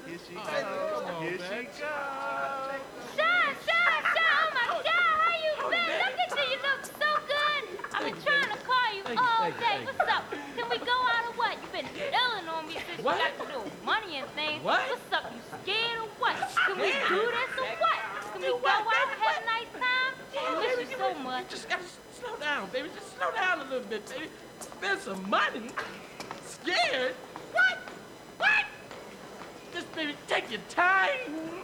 Here she comes. Here she comes. Sean, oh my God, how you been? Look at you, you look so good. I've been trying to call you all day. What's up? Can we go out or what? You've been yelling on me since you got the little money and things. What? What's up? You scared or what? Can we do this or what? Can we go out and have a nice time? I miss you so much. You just gotta slow down, baby. Just slow down a little bit, baby. Spend some money. Scared? What? Just, baby, take your time.